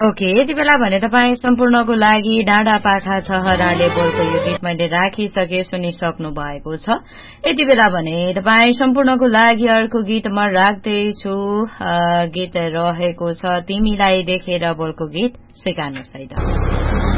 Okay, यति बेला भने तपाईँ सम्पूर्णको लागि डाँडा पाखा छहराले बोलको यो गीत मैले राखिसके सुनिसक्नु भएको छ। यति बेला भने तपाईँ सम्पूर्णको लागि अर्को गीत म राख्दैछु। गीत रहेको छ तिमीलाई देखेर बोलको गीत स्वीकार्नुहोस् है त।